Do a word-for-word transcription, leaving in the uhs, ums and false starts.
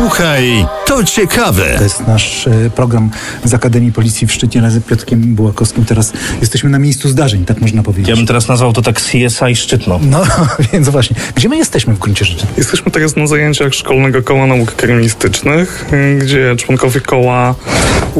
Słuchaj, to ciekawe. To jest nasz e, program z Akademii Policji w Szczytnie z Piotrkiem Bułakowskim. Teraz jesteśmy na miejscu zdarzeń, tak można powiedzieć. Ja bym teraz nazwał to tak C S I Szczytno. No, więc właśnie. Gdzie my jesteśmy w gruncie rzeczy? Jesteśmy teraz na zajęciach Szkolnego Koła Nauk Kryminalistycznych, gdzie członkowie koła